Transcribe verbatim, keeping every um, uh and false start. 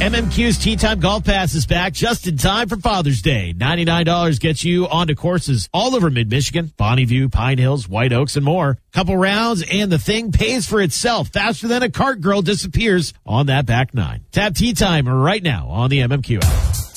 M M Q's Tea Time Golf Pass is back just in time for Father's Day. ninety-nine dollars gets you onto courses all over mid-Michigan, Bonneview, Pine Hills, White Oaks, and more. Couple rounds and the thing pays for itself faster than a cart girl disappears on that back nine. Tap Tea Time right now on the M M Q app.